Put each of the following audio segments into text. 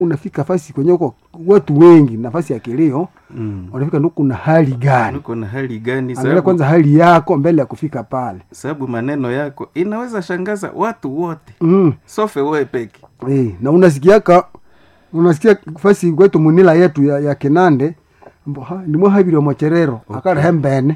unafika fasi kwenye uko watu wengi nafasi ya kilio, unafika ndio kuna hali gani? Nuko na hali gani? Angalia kwanza hali yako mbele ya kufika pale. Sababu maneno yako inaweza shangaza watu wote. Sofe wewe peke. Na unasikia fasi kwetu munila yetu ya Kinande, ni mwa habiri wa mocherero akara hembene.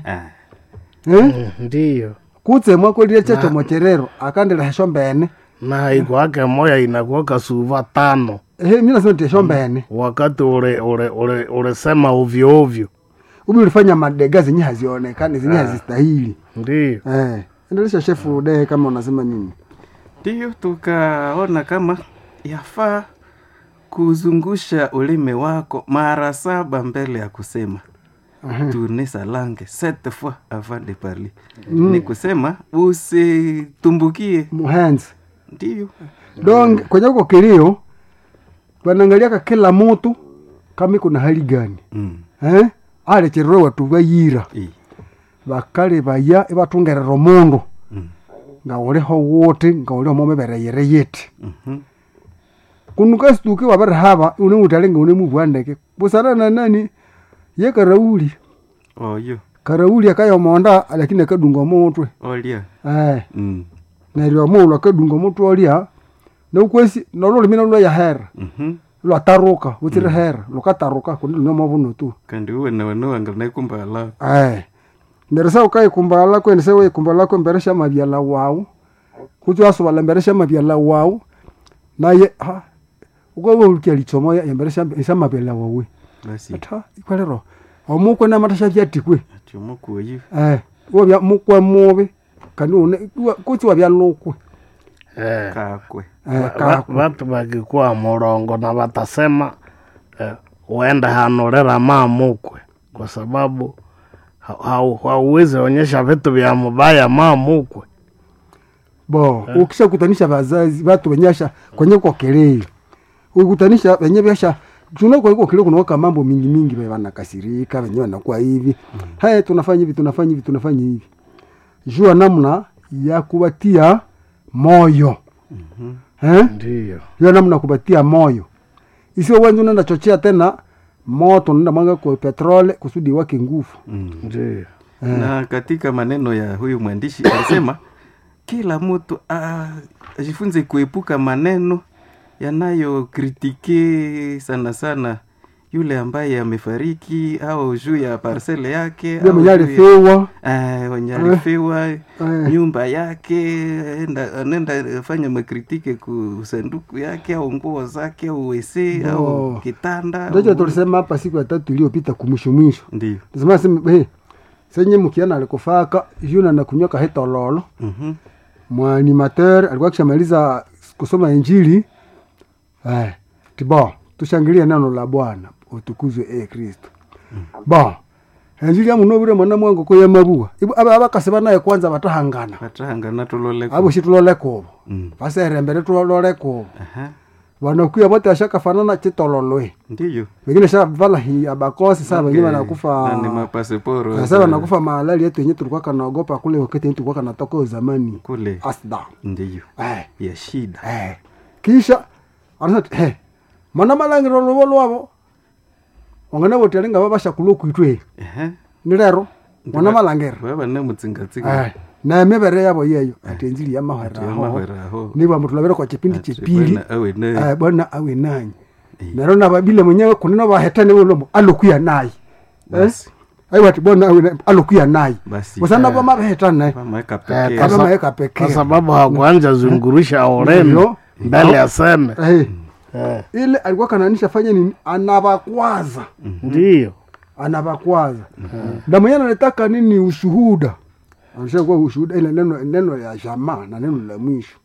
Ndiyo. Kutse mwa kwa checho mocherero akandela heshombene. Na iguake moya inakuwa suva 5. Mimi nasema teshombene. Wakati ule sema ovyo ovyo. Ubi ulifanya madega zenye hazionekani, zenye hazistahili. Ndiyo. Endelesha shefu de kama unasema nini? Ndiyo, tukaona kama yafaa kuzungusha ulimi wako mara 7 mbele ya kusema. Tourner sa langue 7 fois avant de parler. Ni kusema usitumbukie hands. Ndiyo. Donc kwenye uko kilio wanaangalia kila mtu kama kuna hali gani. Ale chero watu bayira. Bakale baya ibatungerero mundu. Ngaoleho wote ngaoleho momebere yete. Kunuka stuke wabere haba une mutalenga une mubwandeke. Busana na nani? Ye Karauli. Yo. Karauli akayo monda lakini akadunga motwe. Olia. Na rio mulo akadunga motwe olia. Na ukwesi nolole mina lo ya hera. Lo ataruka, utire hera, lo kataruka kundi no mabuno tu. Kandi uwe na wano angana kumbala. Nderesa ukai kumbala ko nsewe kumbala ko mberesha mabyala wao. Kutu aso wala mberesha mabyala wao. Na ye uko ulikia lichomo ya mberesha isama mabyala wao. Basi. Ata ikwalero. Omuko na matasha vyatikwe. Atumuko yi. Wabya mukwa mobe. Kandi une kuti wabya lokwe. Kakwe. Watu wakikuwa morongo na watasema uenda hanorera mamukwe kwa sababu hauwezi onyesha vitu vya mubaya mamukwe. Ukisha kutanisha wazazi watu wenyasha kwenye kwa kelele. Ukutanisha wenye biasha tunako iko kilio kuna mambo mingi bana kasirika wenyewe wanakuwa hivi. Haya tunafanya hivi. Jua namna ya kubatia moyo. Ndiyo. Jua namna kubatia moyo. Isiwe wewe unaenda chochea tena moto unaenda mwanga kwa petroli kusudi wake nguvu. Ndiyo. Na katika maneno ya huyu mwandishi alisema kila mtu ajifunze kuepuka maneno yanayo kritike sana yule ambaye amefariki au juu ya parcele yake au wanyarifiwa nyumba yake nenda fanya makritike ku sanduku yake au nguo zake au wese au kitanda. Ndio tulisema hapa siku ya 3 iliyopita kumwisho. Ndio. Tunasema senye mkiana alikofaka yuna na kunyoka hetololo. Mwanimateur alikuwa kishamaliza kusoma injili. Tushangilie neno la Bwana, utukuzwe Kristo. Injili ya munobire mwana mwangu ko yamabua. Abakaseba naye kwanza batahangana tuloleko. Abo shituloleko. Basere mbere tuloleko. Wanakuya bote ashaka fanana chitololwe. Ndiyo. Wengine sha vala hii abakosi sasa wengine wanakufa. Na ni mapasiporo. Sasa wanakufa malali yetu yenyewe tulikuwa kanaogopa kule wakati yetu tulikuwa kanatoka zamani. Kule. Asda. Ndiyo. Ya shida. Kisha anasema mana malangiro lobolo wabo. Wangana botelenga babasha kuloku itwe. Ni lero mana malangiro. Baba ne mutsingatsinga. Na mebere yabo yeyo atenjili ya mahera ho. Niba mutulabera kwa chipindi chipili. Bwana awe nanyi. Narona babile mwenyewe kunena bahetane welomo alokuya nayi. Wati bwana awe alokuya nayi. Wasana ba mahetane. Maeka pekee. Kwa sababu hakuanza zungurisha oreno mbele aseme. Ile alikuwa kananisha fanya nini? Anabakwaza. Ndiyo. Anabakwaza. Na mwenyewe anataka nini? Ushuhuda. Anashakuwa ushuhuda ile neno ya jamaa na neno la mwisho.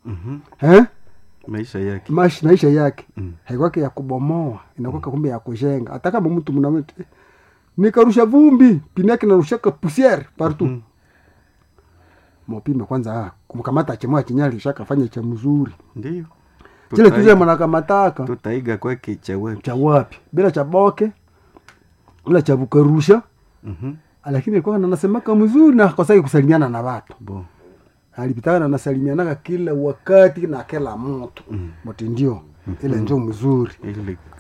Maisha yake. Haikuwa ya kubomoa, inakuwa kumbe ya kujenga. Hata kama mtu mnamete nikarusha vumbi, pini yake narushaka poussière partout. Mopime kwanza kumkamata chemwa chinyali shaka fanya cha mzuri. Ndiyo. Kile tuze mwanakamataka. Tutaiga kwake cha wapi? Bila cha boke. Bila cha bukarusha. Lakini alikuwa anasemaka mzuri na akosaki kusalimiana na watu. Alipitana na nasalimiana kila wakati na kila mtu. Mote ndio. ile njo mzuri Ile